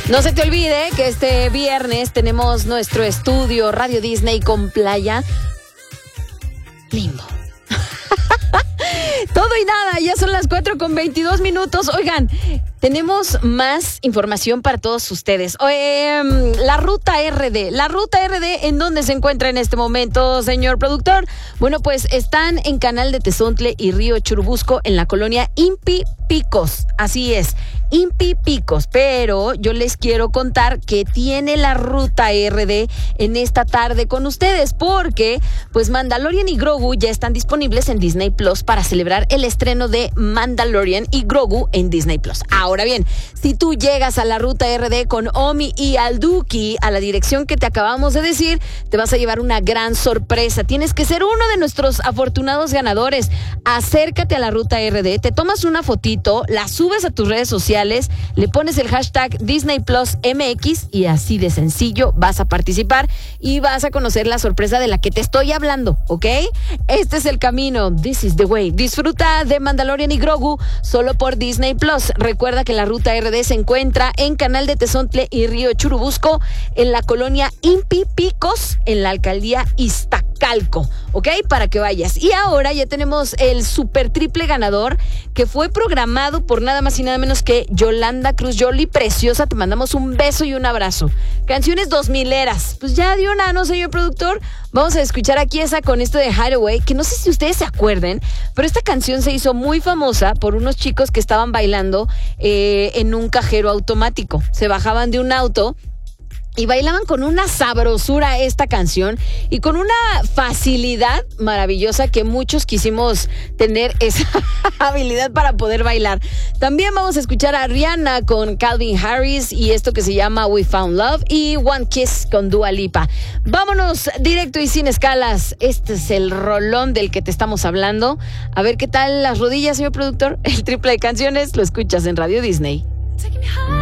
No se te olvide que este viernes tenemos nuestro estudio Radio Disney con playa. Lindo. Todo y nada, ya son las 4:22. Oigan, tenemos más información para todos ustedes. La Ruta RD. La Ruta RD, ¿en dónde se encuentra en este momento, señor productor? Bueno, pues están en Canal de Tezontle y Río Churubusco, en la colonia Impi Picos. Así es, Impi Picos. Pero yo les quiero contar que tiene la Ruta RD en esta tarde con ustedes, porque pues Mandalorian y Grogu ya están disponibles en Disney Plus para celebrar el estreno de Mandalorian y Grogu en Disney Plus. Ahora bien, si tú llegas a la Ruta RD con Omi y Alduki a la dirección que te acabamos de decir, te vas a llevar una gran sorpresa. Tienes que ser uno de nuestros afortunados ganadores. Acércate a la Ruta RD, te tomas una fotito, la subes a tus redes sociales, le pones el hashtag Disney Plus MX y así de sencillo vas a participar y vas a conocer la sorpresa de la que te estoy hablando, ¿ok? Este es el camino. This is the way. Disfruta de Mandalorian y Grogu solo por Disney Plus. Recuerda que la Ruta RD se encuentra en Canal de Tezontle y Río Churubusco, en la colonia Impi Picos, en la alcaldía Iztacalco, ¿ok? Para que vayas. Y ahora ya tenemos el super triple ganador que fue programado por nada más y nada menos que Yolanda Cruz. Yoli, preciosa, te mandamos un beso y un abrazo. Canciones 2000eras. Pues ya dio una, ¿no, señor productor? Vamos a escuchar aquí esa con esto de Hideaway, que no sé si ustedes se acuerden, pero esta canción se hizo muy famosa por unos chicos que estaban bailando en un cajero automático. Se bajaban de un auto y bailaban con una sabrosura esta canción y con una facilidad maravillosa que muchos quisimos tener esa habilidad para poder bailar. También vamos a escuchar a Rihanna con Calvin Harris y esto que se llama We Found Love y One Kiss con Dua Lipa. Vámonos directo y sin escalas. Este es el rolón del que te estamos hablando. A ver qué tal las rodillas, señor productor. El triple de canciones lo escuchas en Radio Disney.